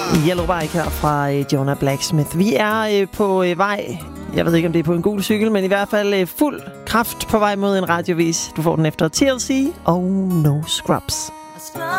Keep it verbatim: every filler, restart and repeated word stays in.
Yellow Bike her fra øh, Jonah Blacksmith. Vi er øh, på øh, vej, jeg ved ikke om det er på en gul cykel, men i hvert fald øh, fuld kraft på vej mod en radiovis. Du får den efter T L C og No Scrubs.